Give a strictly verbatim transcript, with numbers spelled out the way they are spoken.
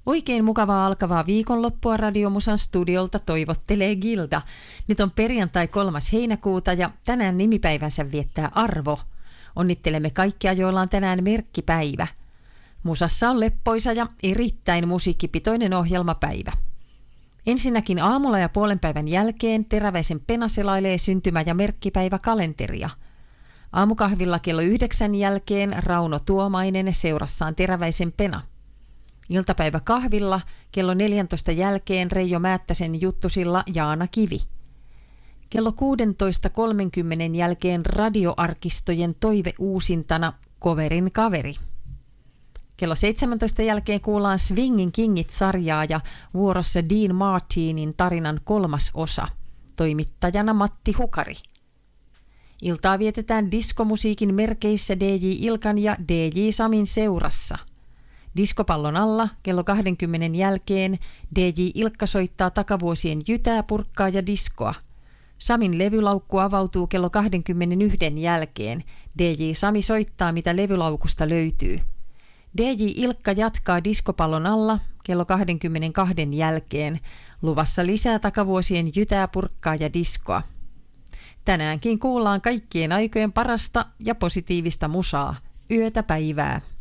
Oikein mukavaa alkavaa viikonloppua Radiomusan studiolta toivottelee Gilda. Nyt on perjantai kolmas heinäkuuta ja tänään nimipäivänsä viettää Arvo. Onnittelemme kaikkia, joilla on tänään merkkipäivä. Musassa on leppoisa ja erittäin musiikkipitoinen ohjelmapäivä. Ensinnäkin aamulla ja puolen päivän jälkeen Teräväisen Pena selailee syntymä- ja merkkipäiväkalenteria. Aamukahvilla kello yhdeksän jälkeen Rauno Tuomainen seurassaan Teräväisen Pena. Iltapäiväkahvilla kello neljäntoista jälkeen Reijo Määttäsen juttusilla Jaana Kivi. Kello kuusitoista kolmekymmentä jälkeen radioarkistojen toiveuusintana Koverin kaveri. Kello seitsemäntoista jälkeen kuullaan Swingin Kingit-sarjaa ja vuorossa Dean Martinin tarinan kolmas osa. Toimittajana Matti Hukari. Iltaa vietetään diskomusiikin merkeissä D J Ilkan ja D J Samin seurassa. Diskopallon alla kello kaksikymmentä jälkeen D J Ilkka soittaa takavuosien jytää, purkkaa ja diskoa. Samin levylaukku avautuu kello kaksikymmentäyksi jälkeen. D J Sami soittaa, mitä levylaukusta löytyy. D J Ilkka jatkaa diskopallon alla kello kaksikymmentäkaksi jälkeen. Luvassa lisää takavuosien jytää, purkkaa ja diskoa. Tänäänkin kuullaan kaikkien aikojen parasta ja positiivista musaa. Yötä päivää.